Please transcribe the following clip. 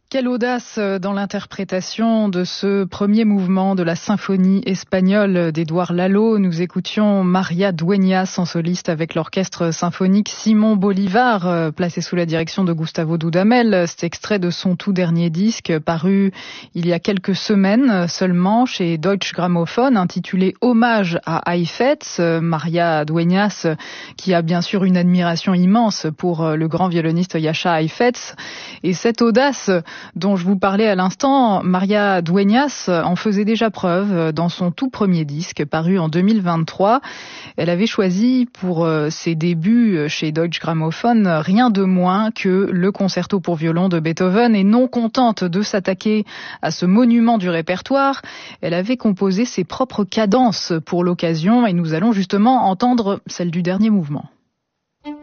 Quelle audace dans l'interprétation de ce premier mouvement de la symphonie espagnole d'Édouard Lalo. Nous écoutions María Dueñas en soliste avec l'orchestre symphonique Simón Bolívar, placé sous la direction de Gustavo Dudamel. C'est extrait de son tout dernier disque, paru il y a quelques semaines seulement chez Deutsche Grammophon, intitulé Hommage à Haïfetz. María Dueñas, qui a bien sûr une admiration immense pour le grand violoniste Jascha Haïfetz. Et cette audace dont je vous parlais à l'instant, María Dueñas en faisait déjà preuve dans son tout premier disque paru en 2023. Elle avait choisi pour ses débuts chez Deutsche Grammophon rien de moins que le concerto pour violon de Beethoven, et non contente de s'attaquer à ce monument du répertoire, elle avait composé ses propres cadences pour l'occasion, et nous allons justement entendre celle du dernier mouvement.